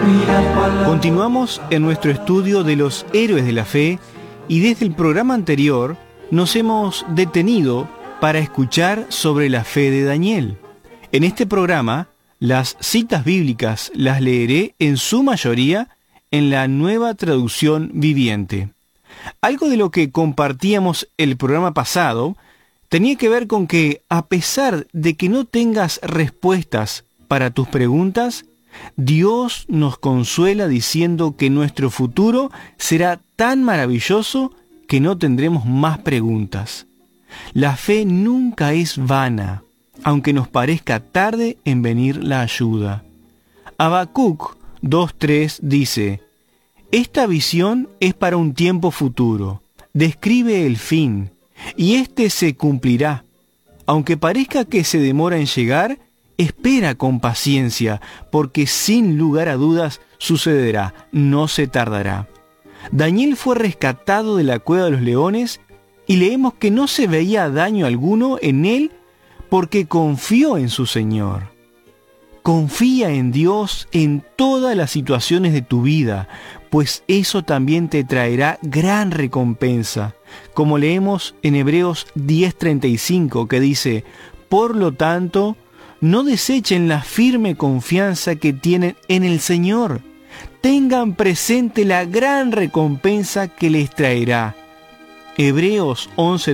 Continuamos en nuestro estudio de los héroes de la fe y desde el programa anterior nos hemos detenido para escuchar sobre la fe de Daniel. En este programa, las citas bíblicas las leeré en su mayoría en la Nueva Traducción Viviente. Algo de lo que compartíamos el programa pasado tenía que ver con que, a pesar de que no tengas respuestas para tus preguntas, Dios nos consuela diciendo que nuestro futuro será tan maravilloso que no tendremos más preguntas. La fe nunca es vana, aunque nos parezca tarde en venir la ayuda. Habacuc 2:3 dice: esta visión es para un tiempo futuro, describe el fin, y éste se cumplirá. Aunque parezca que se demora en llegar, espera con paciencia, porque sin lugar a dudas sucederá, no se tardará. Daniel fue rescatado de la cueva de los leones y leemos que no se veía daño alguno en él porque confió en su Señor. Confía en Dios en todas las situaciones de tu vida, pues eso también te traerá gran recompensa, como leemos en Hebreos 10:35, que dice: por lo tanto, no desechen la firme confianza que tienen en el Señor. Tengan presente la gran recompensa que les traerá. Hebreos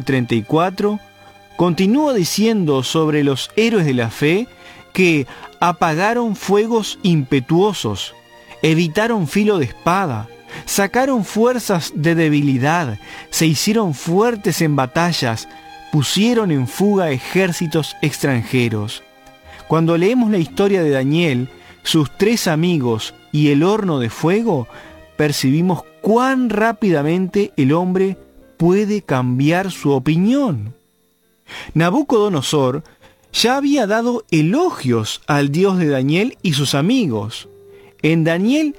11:34 continúa diciendo sobre los héroes de la fe que apagaron fuegos impetuosos, evitaron filo de espada, sacaron fuerzas de debilidad, se hicieron fuertes en batallas, pusieron en fuga ejércitos extranjeros. Cuando leemos la historia de Daniel, sus 3 amigos y el horno de fuego, percibimos cuán rápidamente el hombre puede cambiar su opinión. Nabucodonosor ya había dado elogios al Dios de Daniel y sus amigos. En Daniel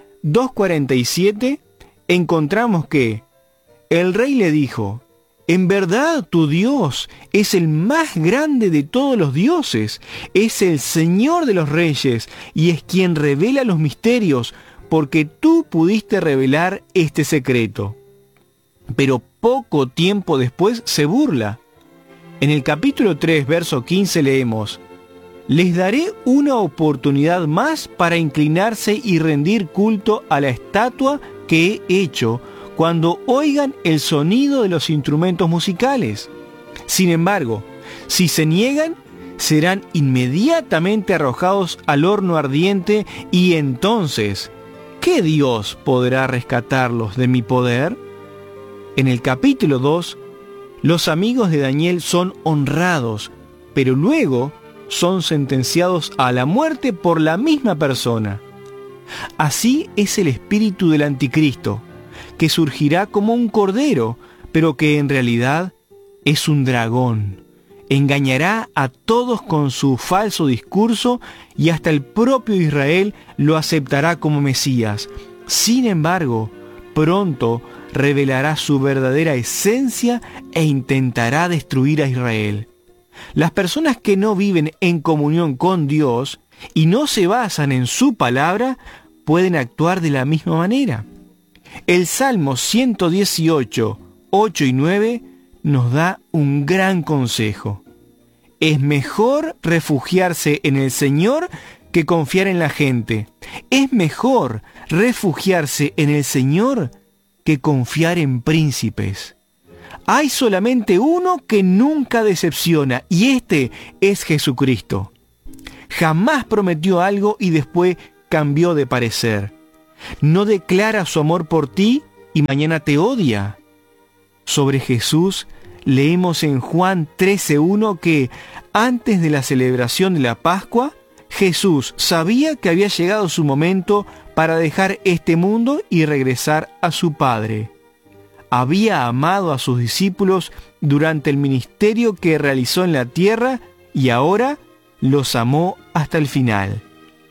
2:47 encontramos que el rey le dijo: en verdad tu Dios es el más grande de todos los dioses, es el Señor de los reyes y es quien revela los misterios, porque tú pudiste revelar este secreto. Pero poco tiempo después se burla. En el capítulo 3, verso 15 leemos: les daré una oportunidad más para inclinarse y rendir culto a la estatua que he hecho cuando oigan el sonido de los instrumentos musicales. Sin embargo, si se niegan, serán inmediatamente arrojados al horno ardiente, y entonces, ¿qué Dios podrá rescatarlos de mi poder? En el capítulo 2, los amigos de Daniel son honrados, pero luego son sentenciados a la muerte por la misma persona. Así es el espíritu del anticristo, que surgirá como un cordero, pero que en realidad es un dragón. Engañará a todos con su falso discurso y hasta el propio Israel lo aceptará como Mesías. Sin embargo, pronto revelará su verdadera esencia e intentará destruir a Israel. Las personas que no viven en comunión con Dios y no se basan en su palabra pueden actuar de la misma manera. El Salmo 118, 8 y 9 nos da un gran consejo. Es mejor refugiarse en el Señor que confiar en la gente. Es mejor refugiarse en el Señor que confiar en príncipes. Hay solamente uno que nunca decepciona, y este es Jesucristo. Jamás prometió algo y después cambió de parecer. No declara su amor por ti y mañana te odia. Sobre Jesús leemos en Juan 13:1 que antes de la celebración de la Pascua, Jesús sabía que había llegado su momento para dejar este mundo y regresar a su Padre. Había amado a sus discípulos durante el ministerio que realizó en la tierra y ahora los amó hasta el final.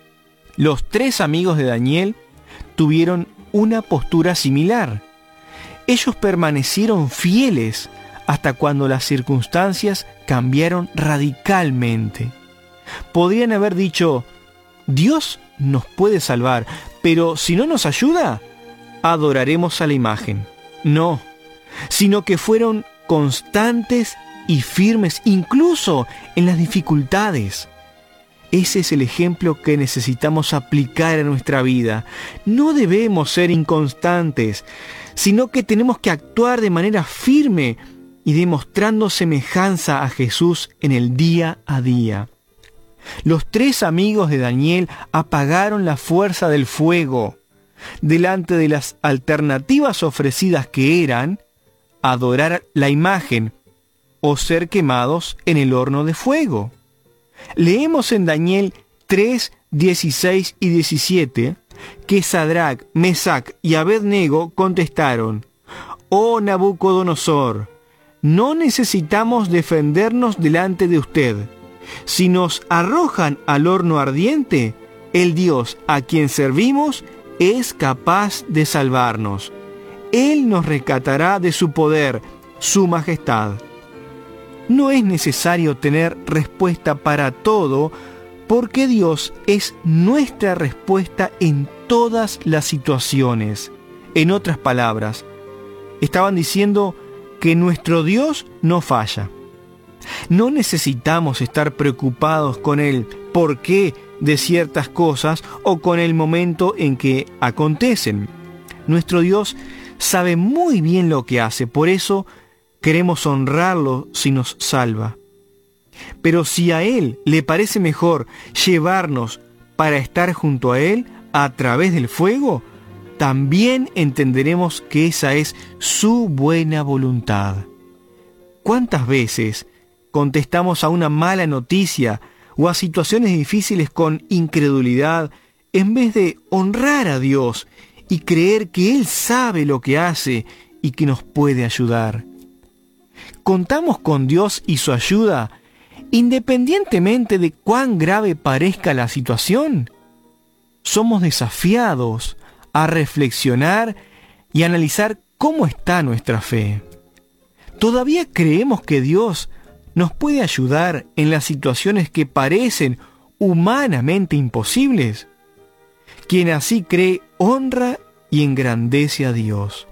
Los 3 amigos de Daniel tuvieron una postura similar. Ellos permanecieron fieles hasta cuando las circunstancias cambiaron radicalmente. Podrían haber dicho: Dios nos puede salvar, pero si no nos ayuda, adoraremos a la imagen. No, sino que fueron constantes y firmes, incluso en las dificultades. Ese es el ejemplo que necesitamos aplicar en nuestra vida. No debemos ser inconstantes, sino que tenemos que actuar de manera firme y demostrando semejanza a Jesús en el día a día. Los 3 amigos de Daniel apagaron la fuerza del fuego delante de las alternativas ofrecidas, que eran adorar la imagen o ser quemados en el horno de fuego. Leemos en Daniel 3, 16 y 17 que Sadrac, Mesac y Abednego contestaron: «Oh Nabucodonosor, no necesitamos defendernos delante de usted. Si nos arrojan al horno ardiente, el Dios a quien servimos es capaz de salvarnos. Él nos rescatará de su poder, su majestad». No es necesario tener respuesta para todo, porque Dios es nuestra respuesta en todas las situaciones. En otras palabras, estaban diciendo que nuestro Dios no falla. No necesitamos estar preocupados con el porqué de ciertas cosas o con el momento en que acontecen. Nuestro Dios sabe muy bien lo que hace, por eso queremos honrarlo si nos salva. Pero si a Él le parece mejor llevarnos para estar junto a Él a través del fuego, también entenderemos que esa es su buena voluntad. ¿Cuántas veces contestamos a una mala noticia o a situaciones difíciles con incredulidad en vez de honrar a Dios y creer que Él sabe lo que hace y que nos puede ayudar? ¿Contamos con Dios y su ayuda independientemente de cuán grave parezca la situación? Somos desafiados a reflexionar y analizar cómo está nuestra fe. ¿Todavía creemos que Dios nos puede ayudar en las situaciones que parecen humanamente imposibles? Quien así cree honra y engrandece a Dios.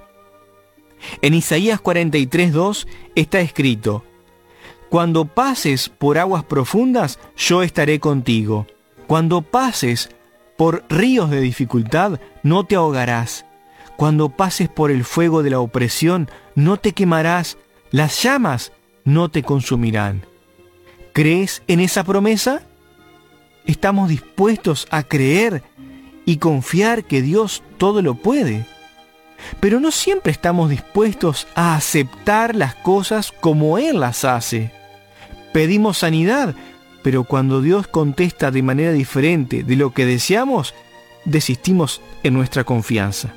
En Isaías 43:2 está escrito: «Cuando pases por aguas profundas, yo estaré contigo. Cuando pases por ríos de dificultad, no te ahogarás. Cuando pases por el fuego de la opresión, no te quemarás. Las llamas no te consumirán». ¿Crees en esa promesa? ¿Estamos dispuestos a creer y confiar que Dios todo lo puede? Pero no siempre estamos dispuestos a aceptar las cosas como Él las hace. Pedimos sanidad, pero cuando Dios contesta de manera diferente de lo que deseamos, desistimos en nuestra confianza.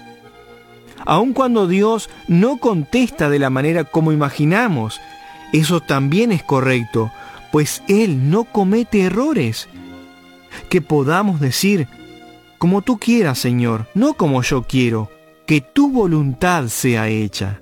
Aun cuando Dios no contesta de la manera como imaginamos, eso también es correcto, pues Él no comete errores. Que podamos decir: «Como tú quieras, Señor, no como yo quiero, que tu voluntad sea hecha».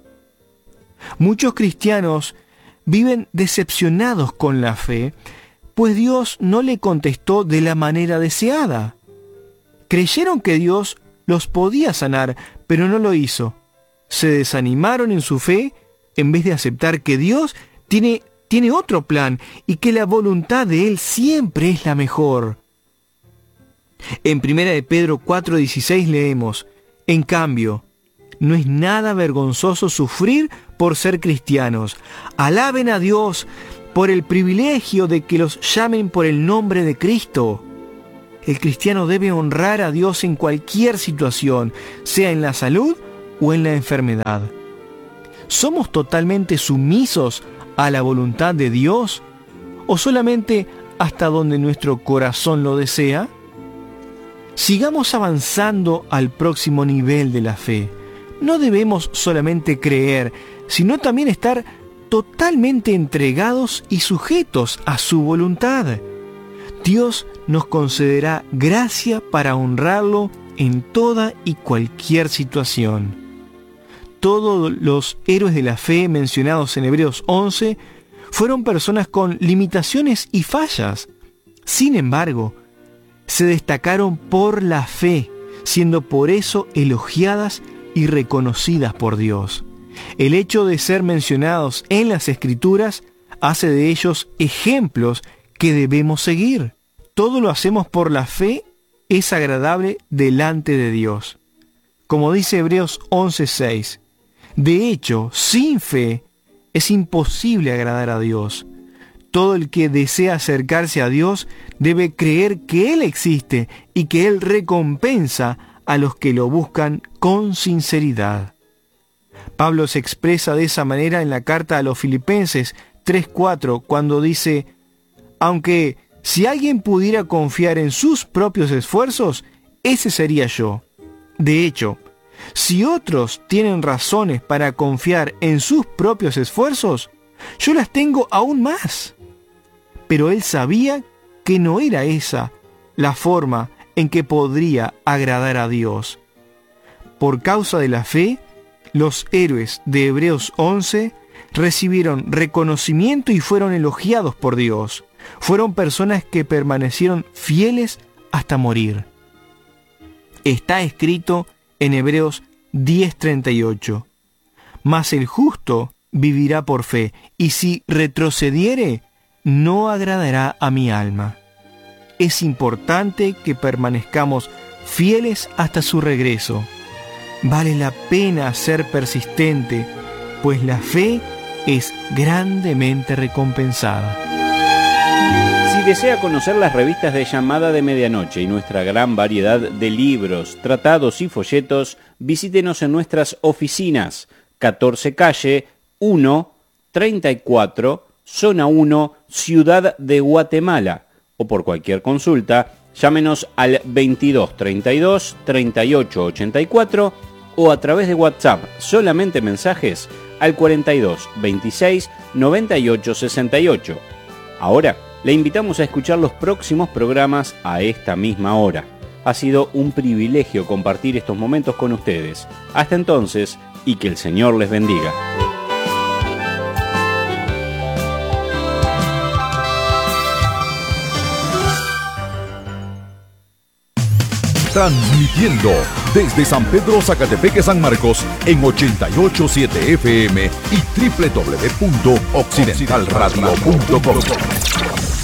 Muchos cristianos viven decepcionados con la fe, pues Dios no le contestó de la manera deseada. Creyeron que Dios los podía sanar, pero no lo hizo. Se desanimaron en su fe en vez de aceptar que Dios tiene otro plan y que la voluntad de Él siempre es la mejor. En 1 de Pedro 4:16 leemos: «En cambio, no es nada vergonzoso sufrir por ser cristianos. Alaben a Dios por el privilegio de que los llamen por el nombre de Cristo». El cristiano debe honrar a Dios en cualquier situación, sea en la salud o en la enfermedad. ¿Somos totalmente sumisos a la voluntad de Dios o solamente hasta donde nuestro corazón lo desea? Sigamos avanzando al próximo nivel de la fe. No debemos solamente creer, sino también estar totalmente entregados y sujetos a su voluntad. Dios nos concederá gracia para honrarlo en toda y cualquier situación. Todos los héroes de la fe mencionados en Hebreos 11 fueron personas con limitaciones y fallas. Sin embargo, se destacaron por la fe, siendo por eso elogiadas y reconocidas por Dios. El hecho de ser mencionados en las Escrituras hace de ellos ejemplos que debemos seguir. Todo lo hacemos por la fe, es agradable delante de Dios. Como dice Hebreos 11:6, de hecho, sin fe es imposible agradar a Dios. Todo el que desea acercarse a Dios debe creer que Él existe y que Él recompensa a los que lo buscan con sinceridad. Pablo se expresa de esa manera en la carta a los Filipenses 3:4, cuando dice: aunque si alguien pudiera confiar en sus propios esfuerzos, ese sería yo. De hecho, si otros tienen razones para confiar en sus propios esfuerzos, yo las tengo aún más. Pero él sabía que no era esa la forma en que podría agradar a Dios. Por causa de la fe, los héroes de Hebreos 11 recibieron reconocimiento y fueron elogiados por Dios. Fueron personas que permanecieron fieles hasta morir. Está escrito en Hebreos 10:38, mas el justo vivirá por fe, y si retrocediere, no agradará a mi alma. Es importante que permanezcamos fieles hasta su regreso. Vale la pena ser persistente, pues la fe es grandemente recompensada. Si desea conocer las revistas de Llamada de Medianoche y nuestra gran variedad de libros, tratados y folletos, visítenos en nuestras oficinas, 14 calle 1, 34, zona 1, Ciudad de Guatemala, o por cualquier consulta, llámenos al 22 32 38 84 o a través de WhatsApp, solamente mensajes, al 42 26 98 68. Ahora, le invitamos a escuchar los próximos programas a esta misma hora. Ha sido un privilegio compartir estos momentos con ustedes. Hasta entonces, y que el Señor les bendiga. Transmitiendo desde San Pedro Zacatepeque, San Marcos en 88.7 FM y www.occidentalradio.com.